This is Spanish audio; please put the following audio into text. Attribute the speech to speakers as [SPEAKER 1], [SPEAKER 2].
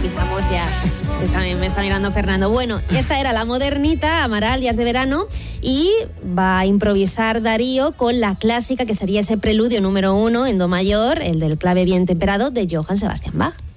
[SPEAKER 1] pisamos ya. Es que también me está mirando Fernando. Bueno, esta era la modernita, Amaral, Días de Verano, y va a improvisar Darío con la clásica, que sería ese preludio número 1 en do mayor, el del clave bien temperado de Johann Sebastian Bach.